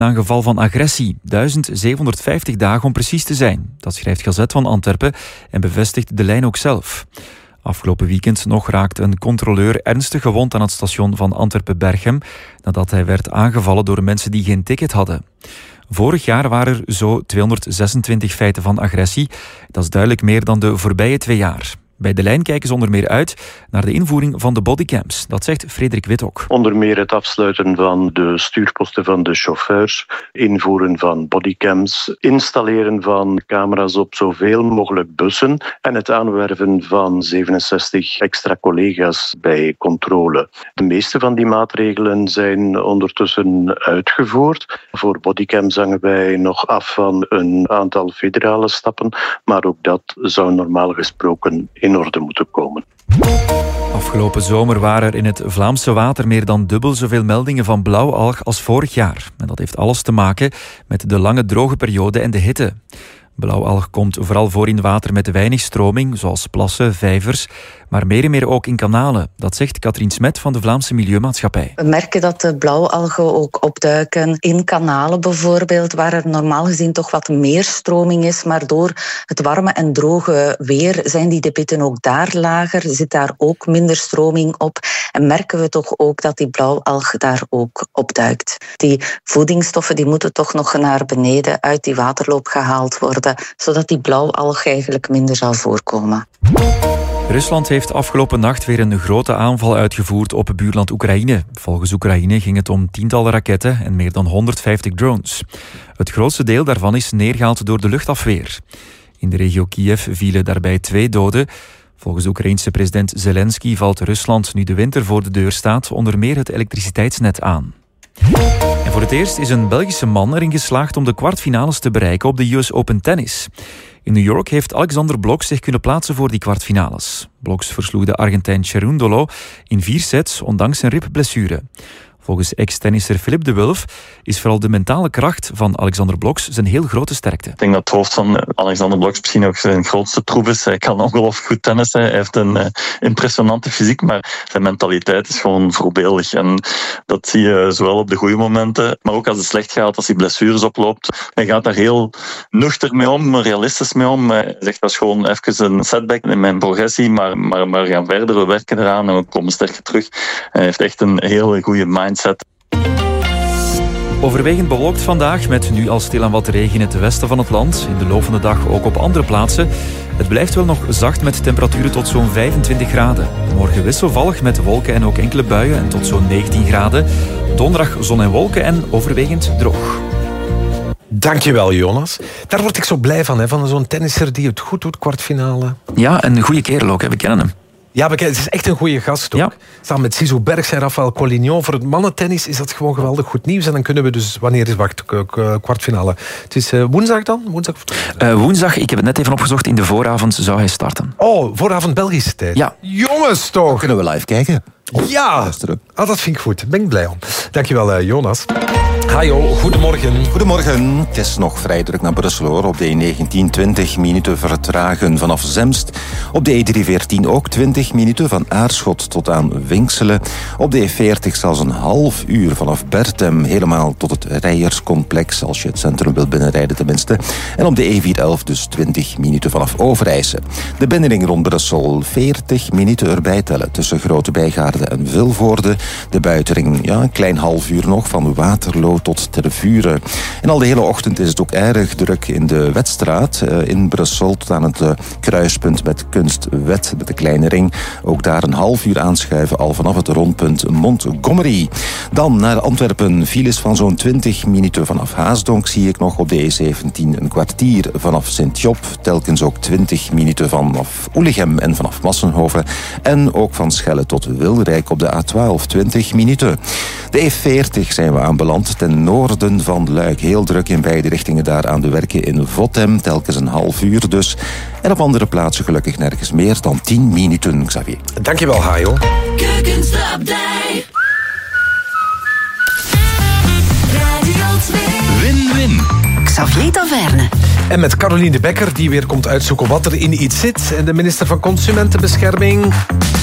na een geval van agressie. 1750 dagen om precies te zijn. Dat schrijft Gazet van Antwerpen en bevestigt De Lijn ook zelf. Afgelopen weekend nog raakte een controleur ernstig gewond aan het station van Antwerpen-Berchem nadat hij werd aangevallen door mensen die geen ticket hadden. Vorig jaar waren er zo 226 feiten van agressie. Dat is duidelijk meer dan de voorbije 2 jaar. Bij De Lijn kijken ze onder meer uit naar de invoering van de bodycams. Dat zegt Frederik Wittok. Onder meer het afsluiten van de stuurposten van de chauffeurs, invoeren van bodycams, installeren van camera's op zoveel mogelijk bussen en het aanwerven van 67 extra collega's bij controle. De meeste van die maatregelen zijn ondertussen uitgevoerd. Voor bodycams hangen wij nog af van een aantal federale stappen, maar ook dat zou normaal gesproken in orde moeten komen. Afgelopen zomer waren er in het Vlaamse water meer dan dubbel zoveel meldingen van blauwalg als vorig jaar. En dat heeft alles te maken met de lange droge periode en de hitte. Blauwalg komt vooral voor in water met weinig stroming, zoals plassen, vijvers, maar meer en meer ook in kanalen. Dat zegt Katrien Smet van de Vlaamse Milieumaatschappij. We merken dat de blauwalgen ook opduiken in kanalen bijvoorbeeld, waar er normaal gezien toch wat meer stroming is, maar door het warme en droge weer zijn die debitten ook daar lager, zit daar ook minder stroming op en merken we toch ook dat die blauwalg daar ook opduikt. Die voedingsstoffen die moeten toch nog naar beneden uit die waterloop gehaald worden, zodat die blauwalg eigenlijk minder zal voorkomen. Rusland heeft afgelopen nacht weer een grote aanval uitgevoerd op buurland Oekraïne. Volgens Oekraïne ging het om tientallen raketten en meer dan 150 drones. Het grootste deel daarvan is neergehaald door de luchtafweer. In de regio Kiev vielen daarbij 2 doden. Volgens de Oekraïense president Zelensky valt Rusland, nu de winter voor de deur staat, onder meer het elektriciteitsnet aan. En voor het eerst is een Belgische man erin geslaagd om de kwartfinales te bereiken op de US Open Tennis. In New York heeft Alexander Blok zich kunnen plaatsen voor die kwartfinales. Bloks versloeg de Argentijn Cerúndolo in 4 sets, ondanks zijn ribblessure. Volgens ex-tennisser Philippe de Wulf is vooral de mentale kracht van Alexander Bloks zijn heel grote sterkte. Ik denk dat het hoofd van Alexander Bloks misschien ook zijn grootste troef is. Hij kan ongelooflijk goed tennissen. Hij heeft een impressionante fysiek, maar zijn mentaliteit is gewoon voorbeeldig. En dat zie je zowel op de goede momenten, maar ook als het slecht gaat, als hij blessures oploopt. Hij gaat daar heel nuchter mee om, realistisch mee om. Hij zegt dat is gewoon even een setback in mijn progressie, maar we gaan verder, we werken eraan en we komen sterker terug. Hij heeft echt een hele goede mindset. Overwegend bewolkt vandaag, met nu al stilaan wat regen in het westen van het land. In de loop van de dag ook op andere plaatsen. Het blijft wel nog zacht met temperaturen tot zo'n 25 graden. Morgen wisselvallig met wolken en ook enkele buien en tot zo'n 19 graden. Donderdag zon en wolken en overwegend droog. Dankjewel, Jonas. Daar word ik zo blij van zo'n tennisser die het goed doet, kwartfinale. Ja, een goede kerel ook, we kennen hem. Ja, het is echt een goede gast ook. Ja. Samen met Zizou Bergs en Rafael Collignon. Voor het mannentennis is dat gewoon geweldig goed nieuws. En dan kunnen we dus, wanneer is kwartfinale? Het is woensdag dan? Woensdag, ik heb het net even opgezocht. In de vooravond zou hij starten. Oh, vooravond Belgische tijd. Ja. Jongens toch! Dan kunnen we live kijken. Ja, dat vind ik goed. Daar ben ik blij om. Dankjewel, Jonas. Hajo, goedemorgen. Goedemorgen. Het is nog vrij druk naar Brussel, hoor. Op de E19 20 minuten vertragen vanaf Zemst. Op de E314 ook 20 minuten van Aarschot tot aan Winkselen. Op de E40 zelfs een half uur vanaf Bertem helemaal tot het Rijerscomplex, als je het centrum wilt binnenrijden tenminste. En op de E411 dus 20 minuten vanaf Overijse. De binnenring rond Brussel 40 minuten erbij tellen tussen Grote Bijgaarden en Vilvoorde. De buitenring een klein half uur nog van Waterloo tot Tervuren. En al de hele ochtend is het ook erg druk in de Wetstraat in Brussel tot aan het kruispunt met Kunstwet met de kleine ring. Ook daar een half uur aanschuiven al vanaf het rondpunt Montgomery. Dan naar Antwerpen. Files van zo'n 20 minuten vanaf Haasdonk zie ik nog op de E17 een kwartier vanaf Sint-Job. Telkens ook 20 minuten vanaf Oelichem en vanaf Massenhoven. En ook van Schelle tot Wilrijk op de A12 20 minuten. De E40 zijn we aanbeland ten noorden van Luik. Heel druk in beide richtingen daar aan de werken in Votem. Telkens een half uur dus. En op andere plaatsen gelukkig nergens meer dan 10 minuten, Xavier. Dankjewel, Hajo. Win-win. Xavier Taverne. En met Caroline de Bekker, die weer komt uitzoeken wat er in iets zit. En de minister van Consumentenbescherming...